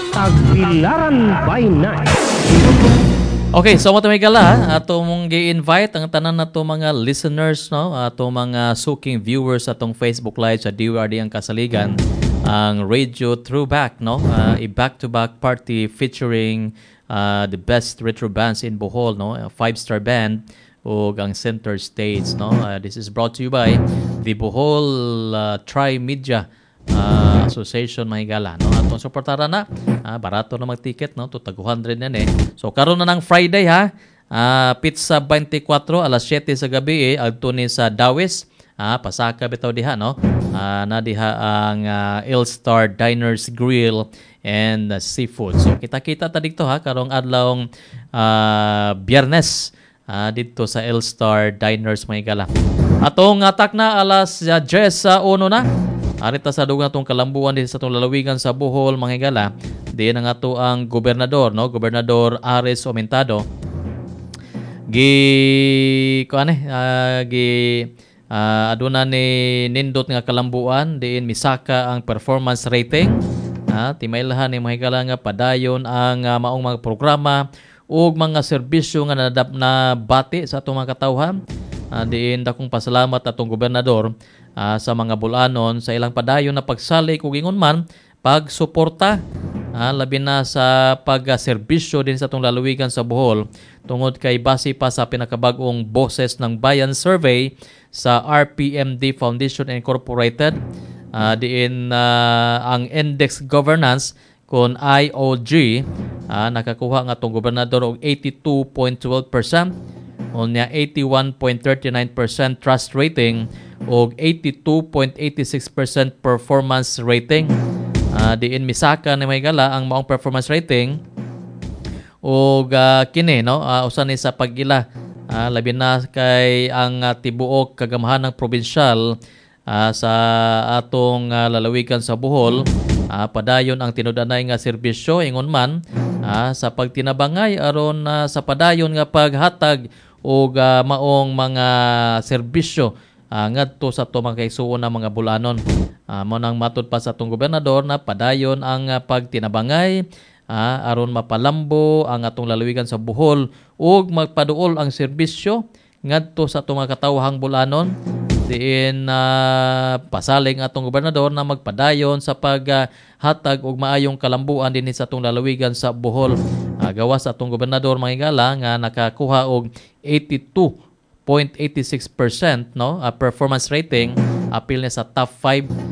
Tagbilaran by Night. Okay, so mo may gala ato mong gi-invite ang tanan nato mga listeners no, ato mga suking viewers atong Facebook Live sa DWRD ang Kasaligan, ang Radio Throwback no, a back-to-back party featuring the best retro bands in Bohol no, a 5-star band ug ang center stage no. This is brought to you by the Bohol Tri-Media Association mahigala no. Atong suportara na barato na mag-ticket no, to tag 200 yan eh. So karon na ng Friday ha. Pizza 24 alas 7 sa gabi adto ni sa Dawis. Pasaka bitaw diha no. Na diha ang L-Star Diners Grill and Seafood. So kita-kita ta dito ha karong adlawng Biyernes dito sa L-Star Diners mahigala. Atong atak na alas 10 sa 1 na. Arita sa dugang atong kalambuan din sa atong lalawigan sa Bohol mga higala. Diyan ang ato ang gobernador no, Gobernador Ares Aumentado. Aduna ni nindot nga kalambuan diin misaka ang performance rating. Timaylahan ni mga higala nga padayon ang maong mga programa ug mga serbisyo nga na bati sa atong mga katawhan. Diin dakong pasalamat atong gobernador sa mga bulanon sa ilang padayon na pagsalik ug ingon man pagsuporta labi na sa pagserbisyo din sa atong lalawigan sa Bohol tungod kay base pa sa pinakabag-ong Boses ng Bayan survey sa RPMD Foundation Incorporated. Diin ang index governance kon IOG nakakuha nga atong gobernador og 82.12%, unya 81.39% trust rating og 82.86% performance rating. Diin misaka ni may gala ang maong performance rating og kini no usa ni sa pagila labi na kay ang tibuok kagamahanang probinsyal sa atong lalawigan sa Bohol padayon ang tinud-anay nga serbisyo ingon man sa pagtinabangay aron sa padayon nga paghatag og maong mga serbisyo ngadto sa ato mga kaigsuon na mga bulanon. Mao nang matud pa sa atong gobernador na padayon ang pagtinabangay aron mapalambo ang atong lalawigan sa Bohol ug magpaduol ang serbisyo ngadto sa atong mga katawhang bulanon. Diin pasaling atong gobernador na magpadayon sa paghatag og maayong kalambuan dinhi sa atong lalawigan sa Bohol. Gawas sa atong gobernador mga higala nga nakakuha og 82.86% no performance rating, apil niya sa top 5